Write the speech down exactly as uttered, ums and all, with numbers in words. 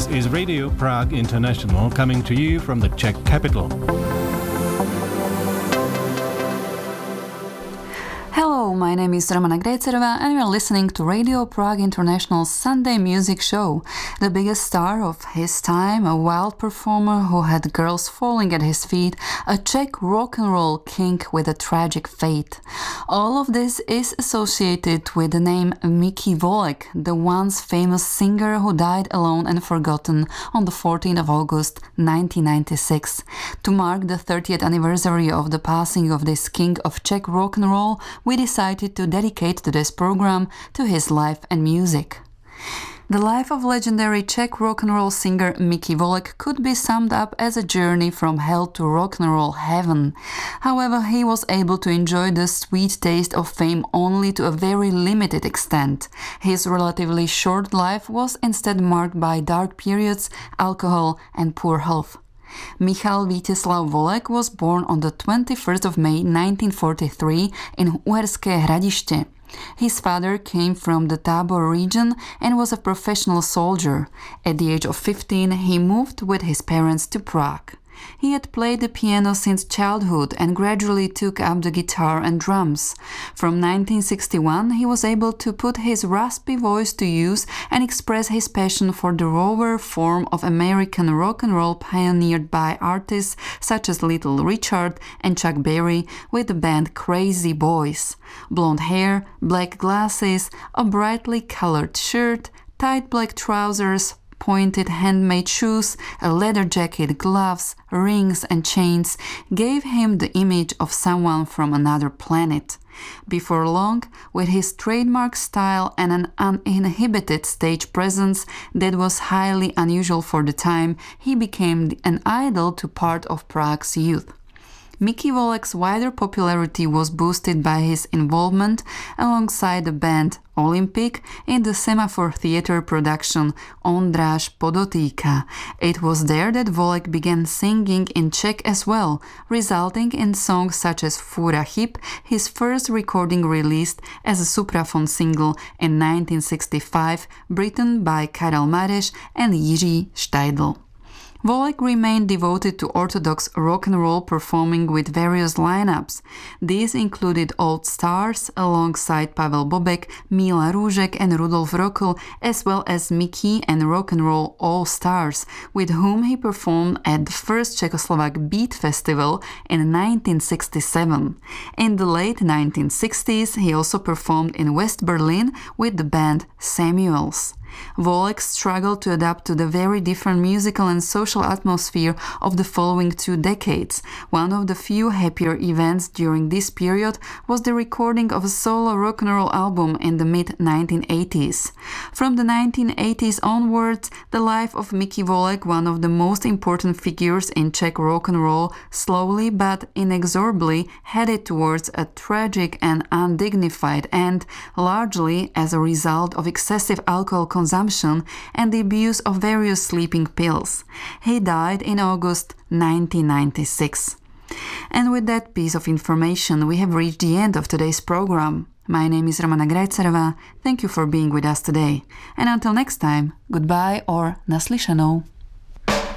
is Radio Prague International, coming to you from the Czech capital. Hello, my name is Romana Grecerova and you're listening to Radio Prague International's Sunday music show. The biggest star of his time, a wild performer who had girls falling at his feet, a Czech rock and roll king with a tragic fate. All of this is associated with the name Mickey Volek, the once famous singer who died alone and forgotten on the fourteenth of August nineteen ninety-six. To mark the thirtieth anniversary of the passing of this king of Czech rock and roll, we decided to dedicate this program to his life and music. The life of legendary Czech rock and roll singer Mickey Volek could be summed up as a journey from hell to rock and roll heaven. However, he was able to enjoy the sweet taste of fame only to a very limited extent. His relatively short life was instead marked by dark periods, alcohol and poor health. Michal Vítězslav Volek was born on the twenty-first of May nineteen forty-three in Uherské Hradiště. His father came from the Tábor region and was a professional soldier. At the age of fifteen, he moved with his parents to Prague. He had played the piano since childhood and gradually took up the guitar and drums. From nineteen sixty-one, he was able to put his raspy voice to use and express his passion for the rawer form of American rock and roll pioneered by artists such as Little Richard and Chuck Berry with the band Crazy Boys. Blonde hair, black glasses, a brightly colored shirt, tight black trousers, pointed handmade shoes, a leather jacket, gloves, rings and chains gave him the image of someone from another planet. Before long, with his trademark style and an uninhibited stage presence that was highly unusual for the time, he became an idol to part of Prague's youth. Mickey Volek's wider popularity was boosted by his involvement alongside the band Olympic in the Semaphore Theatre production Ondráž podotýká. It was there that Volek began singing in Czech as well, resulting in songs such as Fúra chyb, his first recording released as a Supraphon single in nineteen sixty-five, written by Karel Mareš and Jiří Štajdl. Volek remained devoted to orthodox rock and roll, performing with various lineups. These included Old Stars alongside Pavel Bobek, Mila Růžek and Rudolf Rokl, as well as Mickey and Rock and Roll All Stars, with whom he performed at the first Czechoslovak Beat Festival in nineteen sixty-seven. In the late nineteen sixties, he also performed in West Berlin with the band Samuels. Volek struggled to adapt to the very different musical and social atmosphere of the following two decades. One of the few happier events during this period was the recording of a solo rock and roll album in the mid nineteen eighties. From the nineteen eighties onwards, the life of Mickey Volek, one of the most important figures in Czech rock and roll, slowly but inexorably headed towards a tragic and undignified end, largely as a result of excessive alcohol consumption and the abuse of various sleeping pills. He died in August nineteen ninety-six. And with that piece of information, we have reached the end of today's program. My name is Romana Grecerova. Thank you for being with us today. And until next time, goodbye or naslyšenou.